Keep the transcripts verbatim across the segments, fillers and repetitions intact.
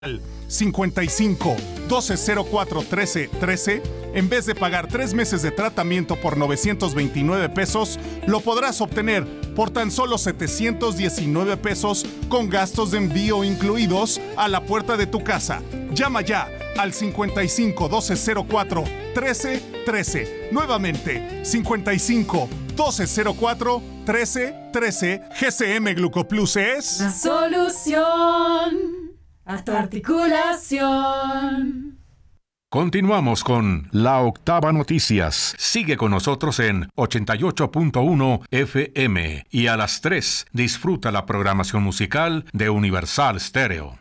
cincuenta y cinco, doce cero cuatro, trece, trece, en vez de pagar tres meses de tratamiento por novecientos veintinueve pesos, lo podrás obtener por tan solo setecientos diecinueve pesos con gastos de envío incluidos a la puerta de tu casa. Llama ya al cincuenta y cinco, doce cero cuatro, trece, trece. Nuevamente, cincuenta y cinco, doce cero cuatro, trece, trece. G C M Glucoplus es la solución a tu articulación. Continuamos con La Octava Noticias. Sigue con nosotros en ochenta y ocho punto uno F M y a las tres disfruta la programación musical de Universal Stereo.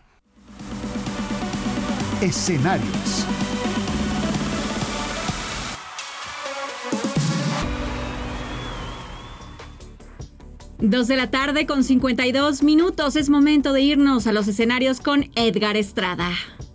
Escenarios. Dos de la tarde con cincuenta y dos minutos. Es momento de irnos a los escenarios con Edgar Estrada.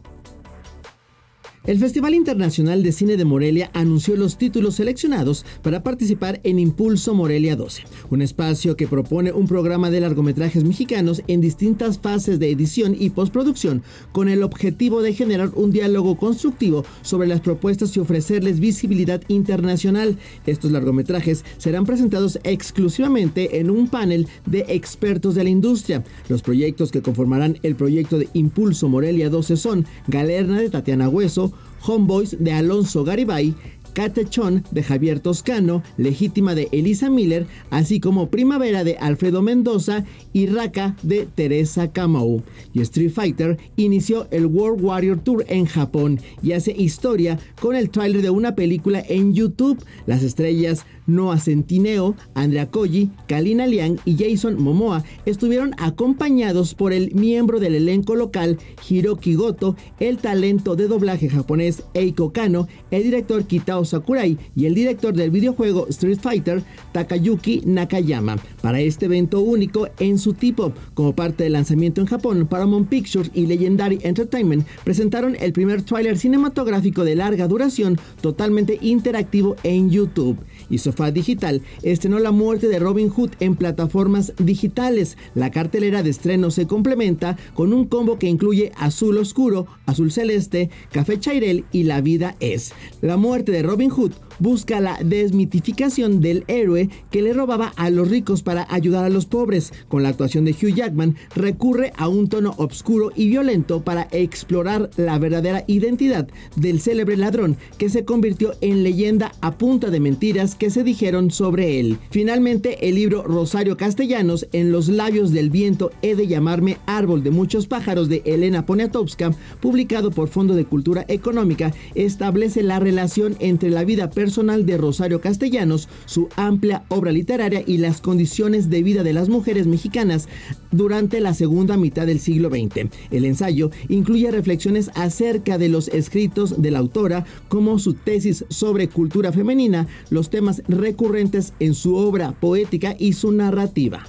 El Festival Internacional de Cine de Morelia anunció los títulos seleccionados para participar en Impulso Morelia doce, un espacio que propone un programa de largometrajes mexicanos en distintas fases de edición y postproducción con el objetivo de generar un diálogo constructivo sobre las propuestas y ofrecerles visibilidad internacional. Estos largometrajes serán presentados exclusivamente en un panel de expertos de la industria. Los proyectos que conformarán el proyecto de Impulso Morelia doce son Galerna de Tatiana Hueso, Homeboys de Alonso Garibay, Catechón de Javier Toscano, Legítima de Elisa Miller, así como Primavera de Alfredo Mendoza y Raka de Teresa Kamau. Y Street Fighter inició el World Warrior Tour en Japón y hace historia con el tráiler de una película en YouTube. Las estrellas Noah Centineo, Andrea Koji, Kalina Liang y Jason Momoa estuvieron acompañados por el miembro del elenco local Hiroki Goto, el talento de doblaje japonés Eiko Kano, el director Kitao Sakurai y el director del videojuego Street Fighter Takayuki Nakayama. Para este evento único en su tipo, como parte del lanzamiento en Japón, Paramount Pictures y Legendary Entertainment presentaron el primer tráiler cinematográfico de larga duración totalmente interactivo en YouTube. Y Sofá Digital estrenó La muerte de Robin Hood en plataformas digitales. La cartelera de estreno se complementa con un combo que incluye Azul Oscuro, Azul Celeste, Café Chairel y La vida es. La muerte de Robin Hood busca la desmitificación del héroe que le robaba a los ricos para ayudar a los pobres. Con la actuación de Hugh Jackman, recurre a un tono oscuro y violento para explorar la verdadera identidad del célebre ladrón que se convirtió en leyenda a punta de mentiras que se dijeron sobre él. Finalmente, el libro Rosario Castellanos, En los labios del viento he de llamarme árbol de muchos pájaros, de Elena Poniatowska, publicado por Fondo de Cultura Económica, establece la relación entre la vida personal personal de Rosario Castellanos, su amplia obra literaria y las condiciones de vida de las mujeres mexicanas durante la segunda mitad del siglo veinte. El ensayo incluye reflexiones acerca de los escritos de la autora, como su tesis sobre cultura femenina, los temas recurrentes en su obra poética y su narrativa.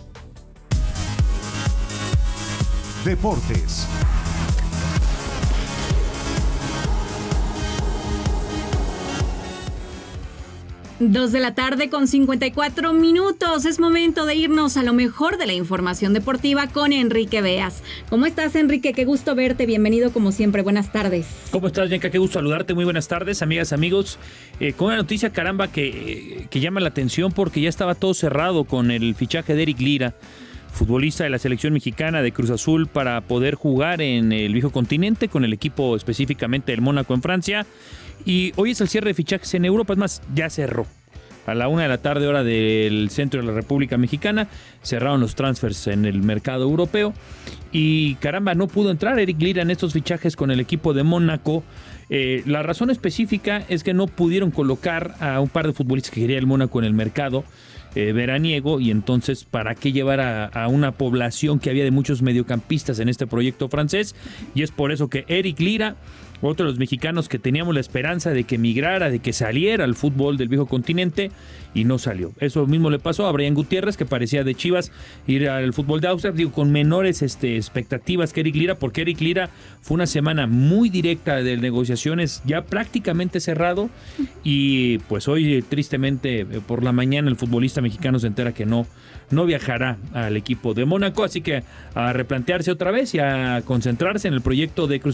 Deportes. Dos de la tarde con cincuenta y cuatro minutos. Es momento de irnos a lo mejor de la información deportiva con Enrique Beas. ¿Cómo estás, Enrique? Qué gusto verte. Bienvenido como siempre. Buenas tardes. ¿Cómo estás, Yenka? Qué gusto saludarte. Muy buenas tardes, amigas, amigos. Eh, con una noticia, caramba, que, que llama la atención porque ya estaba todo cerrado con el fichaje de Eric Lira, futbolista de la selección mexicana de Cruz Azul, para poder jugar en el viejo continente con el equipo específicamente del Mónaco en Francia. Y hoy es el cierre de fichajes en Europa, es más, ya cerró. A la una de la tarde, hora del centro de la República Mexicana, cerraron los transfers en el mercado europeo. Y caramba, no pudo entrar Eric Lira en estos fichajes con el equipo de Mónaco. Eh, la razón específica es que no pudieron colocar a un par de futbolistas que quería el Mónaco en el mercado eh, veraniego, y entonces ¿para qué llevar a, a una población que había de muchos mediocampistas en este proyecto francés? Y es por eso que Eric Lira otro de los mexicanos que teníamos la esperanza de que migrara, de que saliera al fútbol del viejo continente, y no salió. Eso mismo le pasó a Brian Gutiérrez, que parecía de Chivas ir al fútbol de Austria, digo, con menores este, expectativas que Eric Lira, porque Eric Lira fue una semana muy directa de negociaciones, ya prácticamente cerrado, y pues hoy tristemente por la mañana el futbolista mexicano se entera que no, no viajará al equipo de Mónaco, así que a replantearse otra vez y a concentrarse en el proyecto de Cruz